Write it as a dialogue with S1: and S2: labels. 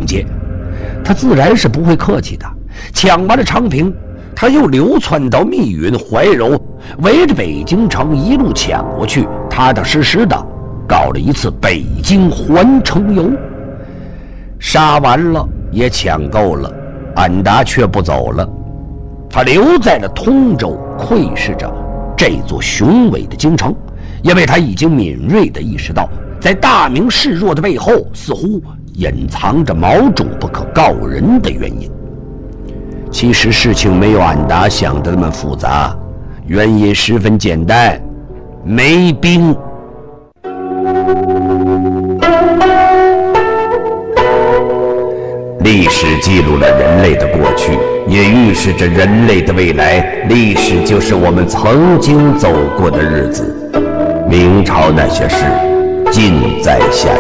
S1: 节，他自然是不会客气的。抢完了昌平，他又流窜到密云、怀柔，围着北京城一路抢过去，踏踏实实的搞了一次北京环城游。杀完了，也抢够了，安达却不走了，他留在了通州，窥视着这座雄伟的京城，因为他已经敏锐地意识到，在大明示弱的背后，似乎隐藏着某种不可告人的原因。其实事情没有安达想的那么复杂，原因十分简单，没兵。历史记录了人类的过去，也预示着人类的未来。历史就是我们曾经走过的日子。明朝那些事，尽在下